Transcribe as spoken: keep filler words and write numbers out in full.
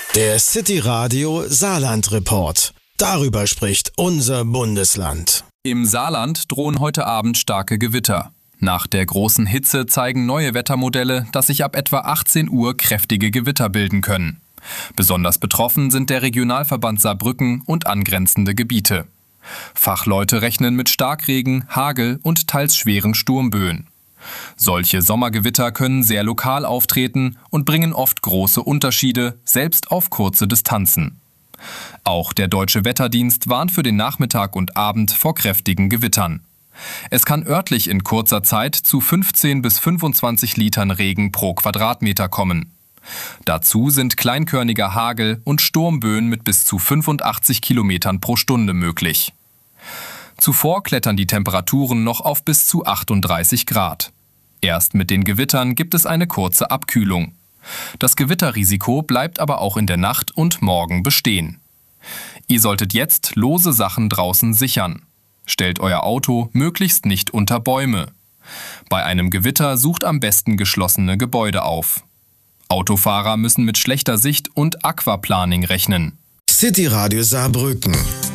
Der City Radio Saarland Report. Darüber spricht unser Bundesland. Im Saarland drohen heute Abend starke Gewitter. Nach der großen Hitze zeigen neue Wettermodelle, dass sich ab etwa achtzehn Uhr kräftige Gewitter bilden können. Besonders betroffen sind der Regionalverband Saarbrücken und angrenzende Gebiete. Fachleute rechnen mit Starkregen, Hagel und teils schweren Sturmböen. Solche Sommergewitter können sehr lokal auftreten und bringen oft große Unterschiede, selbst auf kurze Distanzen. Auch der Deutsche Wetterdienst warnt für den Nachmittag und Abend vor kräftigen Gewittern. Es kann örtlich in kurzer Zeit zu fünfzehn bis fünfundzwanzig Litern Regen pro Quadratmeter kommen. Dazu sind kleinkörniger Hagel und Sturmböen mit bis zu fünfundachtzig Kilometern pro Stunde möglich. Zuvor klettern die Temperaturen noch auf bis zu achtunddreißig Grad. Erst mit den Gewittern gibt es eine kurze Abkühlung. Das Gewitterrisiko bleibt aber auch in der Nacht und morgen bestehen. Ihr solltet jetzt lose Sachen draußen sichern. Stellt euer Auto möglichst nicht unter Bäume. Bei einem Gewitter sucht am besten geschlossene Gebäude auf. Autofahrer müssen mit schlechter Sicht und Aquaplaning rechnen. City Radio Saarbrücken.